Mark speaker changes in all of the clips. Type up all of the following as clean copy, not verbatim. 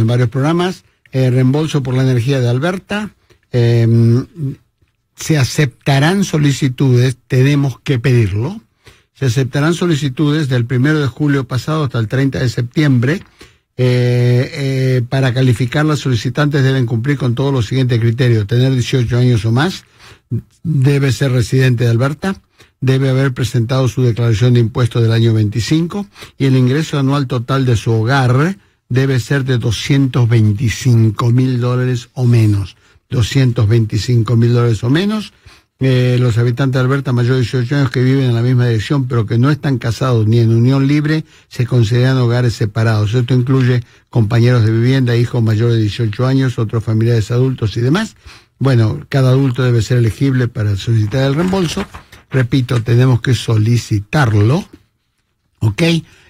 Speaker 1: en varios programas, reembolso por la energía de Alberta. Se aceptarán solicitudes, tenemos que pedirlo. Se aceptarán solicitudes del 1 de julio pasado hasta el 30 de septiembre. Para calificar, las solicitantes deben cumplir con todos los siguientes criterios: tener 18 años o más, debe ser residente de Alberta, debe haber presentado su declaración de impuestos del año 25 y el ingreso anual total de su hogar debe ser de $225,000 o menos. $225,000 o menos. Los habitantes de Alberta mayores de 18 años que viven en la misma dirección pero que no están casados ni en unión libre se consideran hogares separados. Esto incluye compañeros de vivienda, hijos mayores de 18 años, otros familiares adultos y demás. Bueno, cada adulto debe ser elegible para solicitar el reembolso. Repito, tenemos que solicitarlo, ¿ok?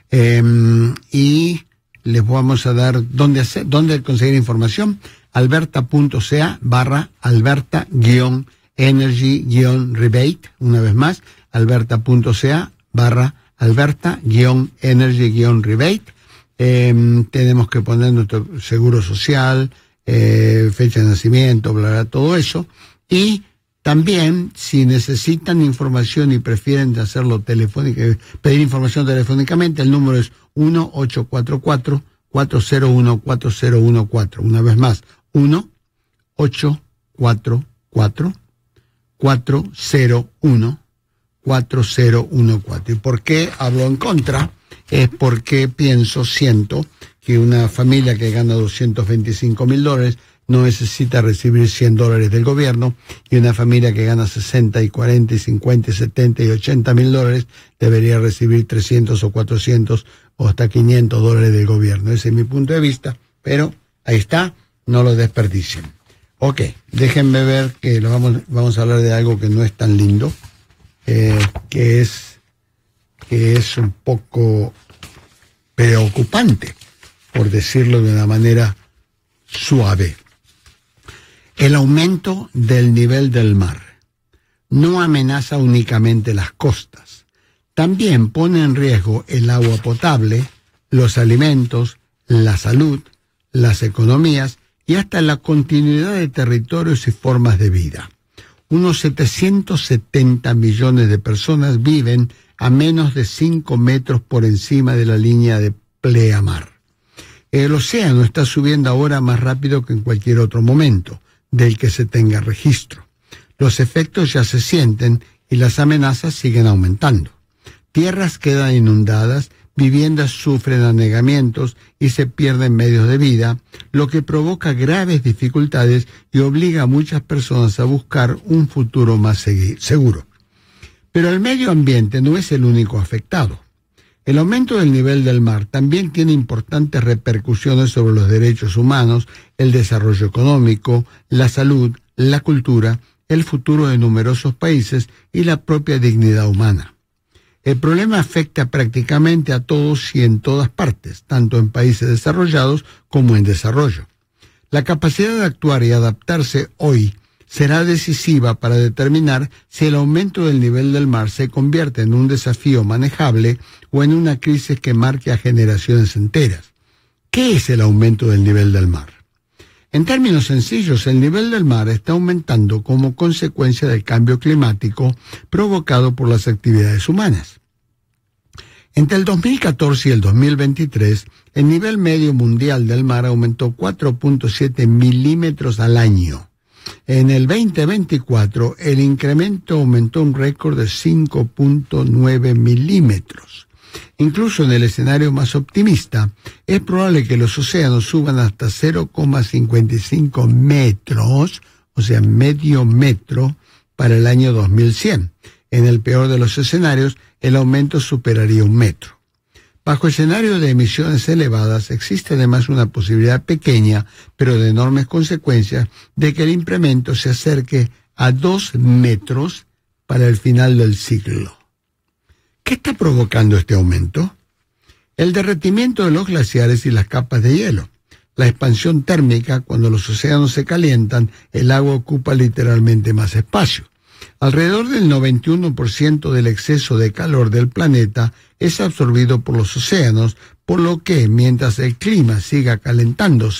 Speaker 1: Y les vamos a dar dónde conseguir información. alberta.ca/alberta-energy-rebate, una vez más, alberta.ca/alberta-energy-rebate. Tenemos que poner nuestro seguro social, fecha de nacimiento, bla, bla, todo eso. Y también, si necesitan información y prefieren hacerlo pedir información telefónicamente, el número es 1-844-401-4014. Una vez más, 1-844-401-4014. ¿Y por qué hablo en contra? Es porque siento que una familia que gana $225,000 no necesita recibir $100 del gobierno, y una familia que gana 60 y 40 y 50 y 70 y $80,000 debería recibir 300 o 400 o hasta $500 del gobierno. Ese es mi punto de vista, pero ahí está, no lo desperdicien. Ok, déjenme ver que vamos a hablar de algo que no es tan lindo, que es un poco preocupante, por decirlo de una manera suave. El aumento del nivel del mar no amenaza únicamente las costas, también pone en riesgo el agua potable, los alimentos, la salud, las economías y hasta la continuidad de territorios y formas de vida. Unos 770 millones de personas viven a menos de 5 metros por encima de la línea de pleamar. El océano está subiendo ahora más rápido que en cualquier otro momento del que se tenga registro. Los efectos ya se sienten y las amenazas siguen aumentando. Tierras quedan inundadas, viviendas sufren anegamientos y se pierden medios de vida, lo que provoca graves dificultades y obliga a muchas personas a buscar un futuro más seguro. Pero el medio ambiente no es el único afectado. El aumento del nivel del mar también tiene importantes repercusiones sobre los derechos humanos, el desarrollo económico, la salud, la cultura, el futuro de numerosos países y la propia dignidad humana. El problema afecta prácticamente a todos y en todas partes, tanto en países desarrollados como en desarrollo. La capacidad de actuar y adaptarse hoy será decisiva para determinar si el aumento del nivel del mar se convierte en un desafío manejable o en una crisis que marque a generaciones enteras. ¿Qué es el aumento del nivel del mar? En términos sencillos, el nivel del mar está aumentando como consecuencia del cambio climático provocado por las actividades humanas. Entre el 2014 y el 2023, el nivel medio mundial del mar aumentó 4.7 milímetros al año. En el 2024, el incremento aumentó un récord de 5.9 milímetros. Incluso en el escenario más optimista, es probable que los océanos suban hasta 0,55 metros, o sea, medio metro, para el año 2100. En el peor de los escenarios, el aumento superaría 1 metro. Bajo escenario de emisiones elevadas, existe además una posibilidad pequeña, pero de enormes consecuencias, de que el incremento se acerque a 2 metros para el final del siglo. ¿Qué está provocando este aumento? El derretimiento de los glaciares y las capas de hielo. La expansión térmica, cuando los océanos se calientan, el agua ocupa literalmente más espacio. Alrededor del 91% del exceso de calor del planeta es absorbido por los océanos, por lo que, mientras el clima siga calentándose,